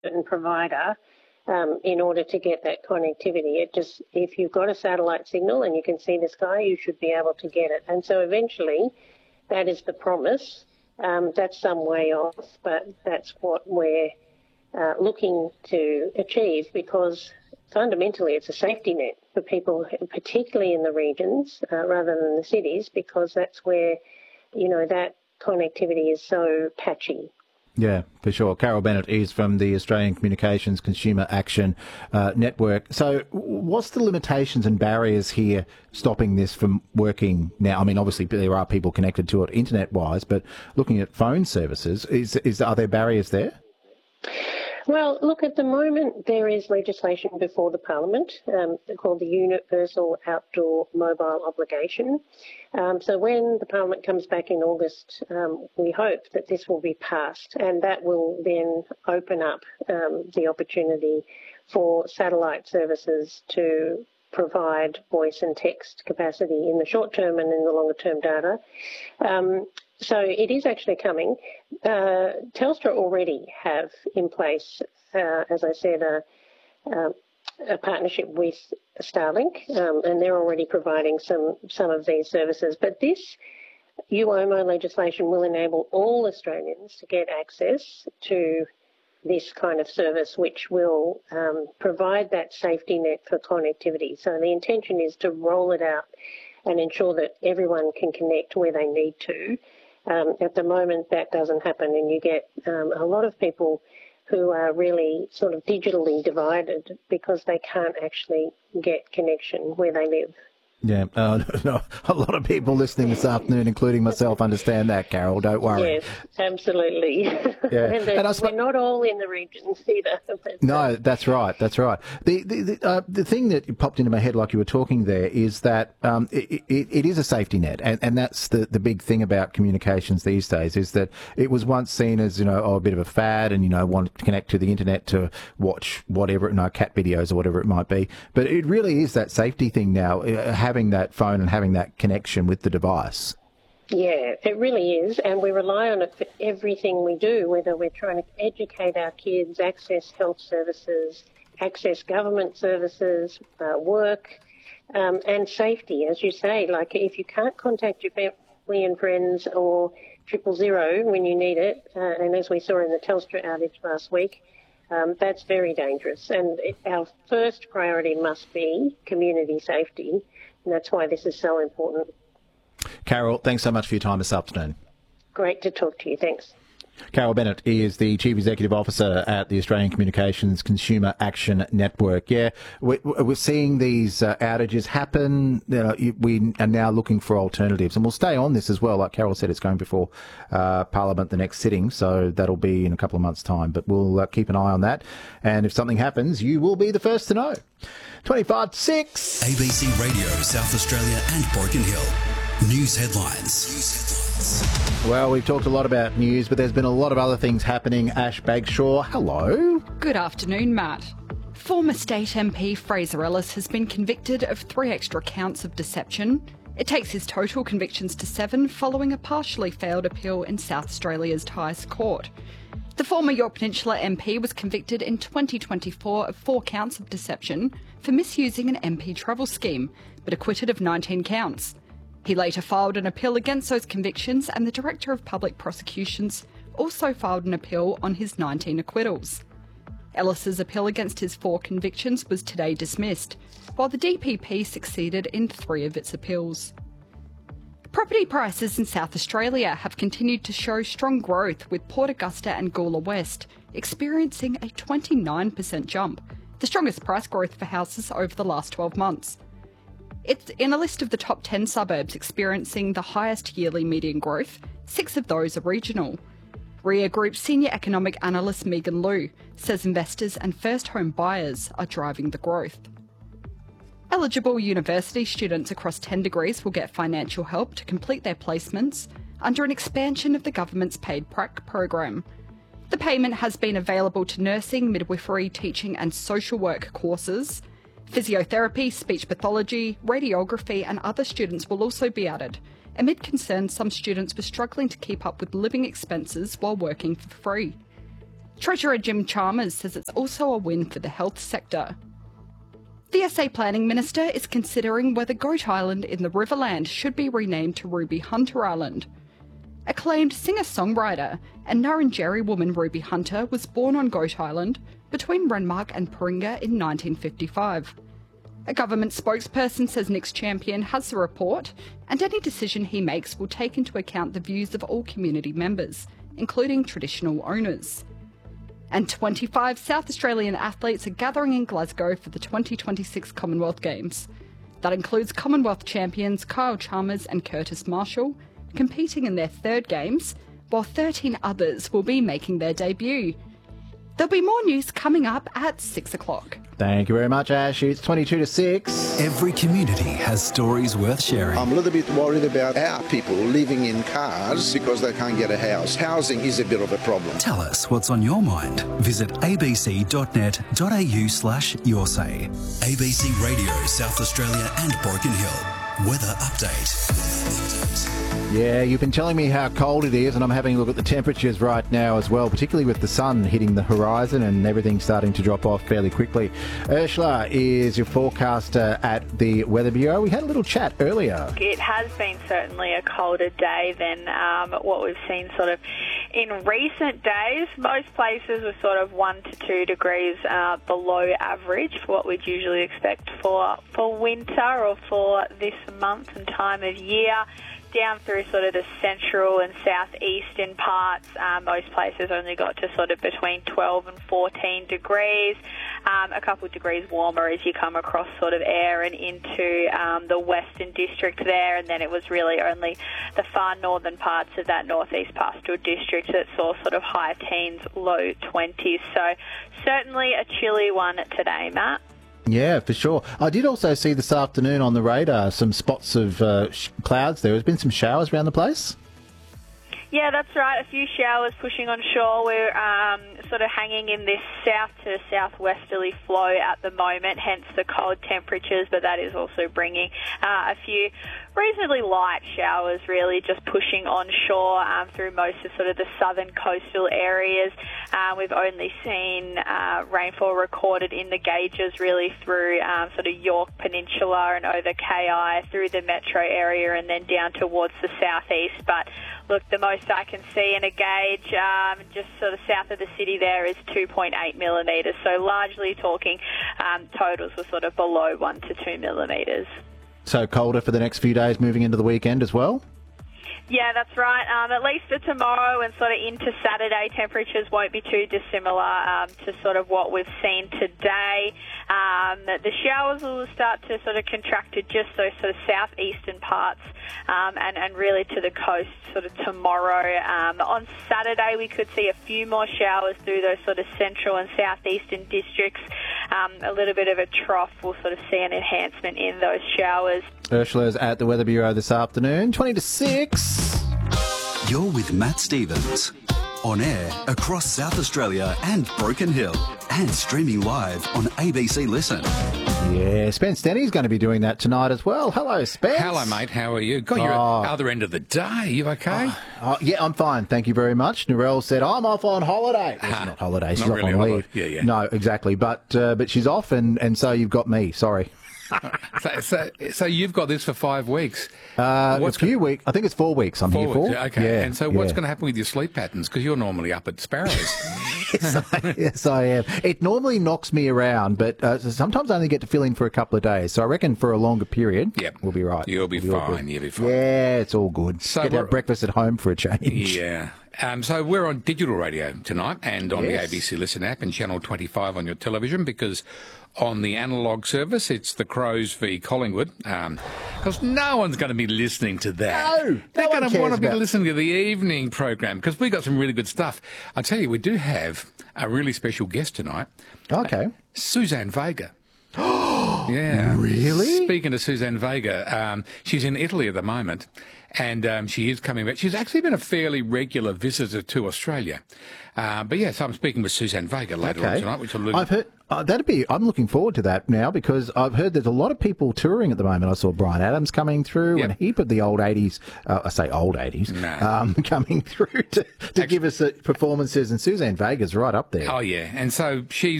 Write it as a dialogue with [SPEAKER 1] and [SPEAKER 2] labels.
[SPEAKER 1] certain provider in order to get that connectivity. If you've got a satellite signal and you can see the sky, you should be able to get it. And so eventually, that is the promise. That's some way off, but that's what we're looking to achieve, because fundamentally it's a safety net for people, particularly in the regions rather than the cities, because that's where, that connectivity is so patchy.
[SPEAKER 2] Yeah, for sure. Carol Bennett is from the Australian Communications Consumer Action Network. So what's the limitations and barriers here stopping this from working now? I mean, obviously there are people connected to it internet-wise, but looking at phone services, are there barriers there?
[SPEAKER 1] Well, look, at the moment there is legislation before the Parliament called the Universal Outdoor Mobile Obligation. So when the Parliament comes back in August, we hope that this will be passed, and that will then open up the opportunity for satellite services to provide voice and text capacity in the short term and in the longer term data. So it is actually coming. Telstra already have in place, as I said, a partnership with Starlink, and they're already providing some of these services. But this UOMO legislation will enable all Australians to get access to this kind of service, which will provide that safety net for connectivity. So the intention is to roll it out and ensure that everyone can connect where they need to. At the moment, that doesn't happen, and you get a lot of people who are really sort of digitally divided because they can't actually get connection where they live.
[SPEAKER 2] Yeah, no, a lot of people listening this afternoon, including myself, understand that, Carol. Don't worry.
[SPEAKER 1] Yes, absolutely.
[SPEAKER 2] Yeah.
[SPEAKER 1] and we're not all in the regions either.
[SPEAKER 2] No, that's right. That's right. The thing that popped into my head, like you were talking there, is that it is a safety net, and that's the big thing about communications these days, is that it was once seen as a bit of a fad, and want to connect to the internet to watch whatever, cat videos or whatever it might be. But it really is that safety thing now. Having that phone and having that connection with the device.
[SPEAKER 1] Yeah, it really is, and we rely on it for everything we do, whether we're trying to educate our kids, access health services, access government services, work, and safety, as you say. Like, if you can't contact your family and friends or 000 when you need it, and as we saw in the Telstra outage last week, that's very dangerous. And our first priority must be community safety. And that's why this is so important.
[SPEAKER 2] Carol, thanks so much for your time this afternoon.
[SPEAKER 1] Great to talk to you. Thanks.
[SPEAKER 2] Carol Bennett is the Chief Executive Officer at the Australian Communications Consumer Action Network. Yeah, we're seeing these outages happen. We are now looking for alternatives, and we'll stay on this as well. Like Carol said, it's going before Parliament, the next sitting, so that'll be in a couple of months' time. But we'll keep an eye on that, and if something happens, you will be the first to know. 25 to 6.
[SPEAKER 3] ABC Radio, South Australia and Broken Hill. News headlines.
[SPEAKER 2] Well, we've talked a lot about news, but there's been a lot of other things happening. Ash Bagshaw, hello.
[SPEAKER 4] Good afternoon, Matt. Former State MP Fraser Ellis has been convicted of 3 extra counts of deception. It takes his total convictions to 7 following a partially failed appeal in South Australia's highest court. The former Yorke Peninsula MP was convicted in 2024 of 4 counts of deception for misusing an MP travel scheme, but acquitted of 19 counts. He later filed an appeal against those convictions, and the Director of Public Prosecutions also filed an appeal on his 19 acquittals. Ellis's appeal against his 4 convictions was today dismissed, while the DPP succeeded in 3 of its appeals. Property prices in South Australia have continued to show strong growth, with Port Augusta and Gawler West experiencing a 29% jump, the strongest price growth for houses over the last 12 months. It's in a list of the top 10 suburbs experiencing the highest yearly median growth. 6 of those are regional. REA Group Senior Economic Analyst Megan Liu says investors and first home buyers are driving the growth. Eligible university students across 10 degrees will get financial help to complete their placements under an expansion of the government's paid prac program. The payment has been available to nursing, midwifery, teaching and social work courses. Physiotherapy, speech pathology, radiography and other students will also be added, amid concerns some students were struggling to keep up with living expenses while working for free. Treasurer Jim Chalmers says it's also a win for the health sector. The SA Planning Minister is considering whether Goat Island in the Riverland should be renamed to Ruby Hunter Island. Acclaimed singer-songwriter and Ngarrindjeri woman Ruby Hunter was born on Goat Island between Renmark and Paringa in 1955. A government spokesperson says Nick's champion has the report, and any decision he makes will take into account the views of all community members, including traditional owners. And 25 South Australian athletes are gathering in Glasgow for the 2026 Commonwealth Games. That includes Commonwealth champions Kyle Chalmers and Curtis Marshall, competing in their third games, while 13 others will be making their debut. There'll be more news coming up at 6 o'clock.
[SPEAKER 2] Thank you very much, Ash. It's 22 to 6.
[SPEAKER 3] Every community has stories worth sharing.
[SPEAKER 5] I'm a little bit worried about our people living in cars because they can't get a house. Housing is a bit of a problem.
[SPEAKER 3] Tell us what's on your mind. Visit abc.net.au/yoursay. ABC Radio, South Australia and Broken Hill. Weather update.
[SPEAKER 2] Yeah, you've been telling me how cold it is, and I'm having a look at the temperatures right now as well, particularly with the sun hitting the horizon and everything starting to drop off fairly quickly. Ursula is your forecaster at the Weather Bureau. We had a little chat earlier.
[SPEAKER 6] It has been certainly a colder day than what we've seen sort of in recent days. Most places were sort of 1 to 2 degrees below average for what we'd usually expect for winter or for this month and time of year. Down through sort of the central and southeastern parts, most places only got to sort of between 12 and 14 degrees. A couple of degrees warmer as you come across sort of Ayr and into the Western District there, and then it was really only the far northern parts of that northeast pastoral district that saw sort of high teens, low 20s. So certainly a chilly one today, Matt.
[SPEAKER 2] Yeah, for sure. I did also see this afternoon on the radar some spots of clouds there. There's been some showers around the place.
[SPEAKER 6] Yeah, that's right. A few showers pushing on shore. We're sort of hanging in this south to southwesterly flow at the moment, hence the cold temperatures, but that is also bringing a few reasonably light showers, really just pushing on shore through most of sort of the southern coastal areas. We've only seen rainfall recorded in the gauges really through sort of York Peninsula and over KI through the metro area and then down towards the southeast. But look, the most I can see in a gauge just sort of south of the city there is 2.8 millimetres. So largely talking totals were sort of below 1 to 2 millimetres.
[SPEAKER 2] So colder for the next few days moving into the weekend as well?
[SPEAKER 6] Yeah, that's right. At least for tomorrow and sort of into Saturday, temperatures won't be too dissimilar to sort of what we've seen today. The showers will start to sort of contract to just those sort of southeastern parts and really to the coast sort of tomorrow. On Saturday, we could see a few more showers through those sort of central and southeastern districts. A little bit of a trough. We'll sort of see an enhancement in those showers.
[SPEAKER 2] Ursula's at the Weather Bureau this afternoon, 20 to 6.
[SPEAKER 3] You're with Matt Stevens. On air across South Australia and Broken Hill. And streaming live on ABC Listen.
[SPEAKER 2] Yeah, Spence Denny's going to be doing that tonight as well. Hello, Spence.
[SPEAKER 7] Hello, mate. How are you? God, you're at the other end of the day. You okay?
[SPEAKER 2] Yeah, I'm fine. Thank you very much. Narelle said, I'm off on holiday. Well, she's not holiday. She's
[SPEAKER 7] Not
[SPEAKER 2] off
[SPEAKER 7] really
[SPEAKER 2] on
[SPEAKER 7] holiday.
[SPEAKER 2] leave.
[SPEAKER 7] Yeah.
[SPEAKER 2] No, exactly. But she's off, and so you've got me. Sorry.
[SPEAKER 7] So you've got this for 5 weeks.
[SPEAKER 2] A few weeks. I think it's 4 weeks I'm here for.
[SPEAKER 7] Okay.
[SPEAKER 2] Yeah,
[SPEAKER 7] and so what's going to happen with your sleep patterns? Because you're normally up at Sparrows.
[SPEAKER 2] Yes, I am. It normally knocks me around, but sometimes I only get to fill in for a couple of days. So I reckon for a longer period, we'll be right.
[SPEAKER 7] You'll be fine. You'll be fine.
[SPEAKER 2] Yeah, it's all good.
[SPEAKER 7] So
[SPEAKER 2] Get to have breakfast at home for a change.
[SPEAKER 7] Yeah. So we're on digital radio tonight and on the ABC Listen app and Channel 25 on your television because on the analogue service it's the Crows v Collingwood because no one's going to be listening to that.
[SPEAKER 2] No,
[SPEAKER 7] they're
[SPEAKER 2] no one
[SPEAKER 7] going to want to be
[SPEAKER 2] cares about-
[SPEAKER 7] listening to the evening program because we got some really good stuff. I tell you, we do have a really special guest tonight.
[SPEAKER 2] Okay.
[SPEAKER 7] Suzanne Vega. Yeah.
[SPEAKER 2] Really?
[SPEAKER 7] Speaking of Suzanne Vega, she's in Italy at the moment, and she is coming back. She's actually been a fairly regular visitor to Australia. But yes, I'm speaking with Suzanne Vega later on tonight, which
[SPEAKER 2] I've heard I'm looking forward to that now, because I've heard there's a lot of people touring at the moment. I saw Bryan Adams coming through, and a heap of the old 80s, I say old 80s, coming through to give us performances, and Suzanne Vega's right up there.
[SPEAKER 7] Oh yeah, and so she's